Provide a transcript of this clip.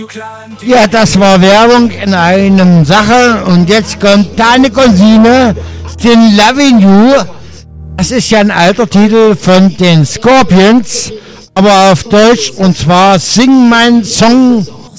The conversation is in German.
Ja, das war Werbung in einer Sache und jetzt kommt Tane Consine, Still Loving You. Das ist ja ein alter Titel von den Scorpions, aber auf Deutsch und zwar Sing mein Song